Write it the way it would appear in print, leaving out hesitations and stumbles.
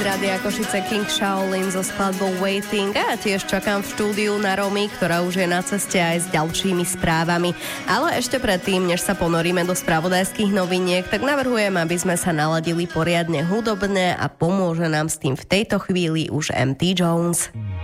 z Rádia Košice King Shaolin so skladbou Waiting a tiež čakám v štúdiu na Romy, ktorá už je na ceste aj s ďalšími správami. Ale ešte predtým, než sa ponoríme do spravodajských noviniek, tak navrhujem, aby sme sa naladili poriadne hudobne a pomôže nám s tým v tejto chvíli už MT Jones.